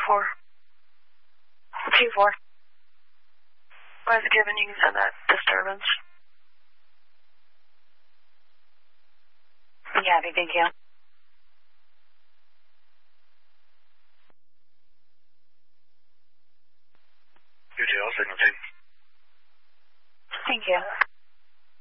2-4. 2-4. Was given, you can send that disturbance. Yeah, thank you. UTL signal 2. Thank you.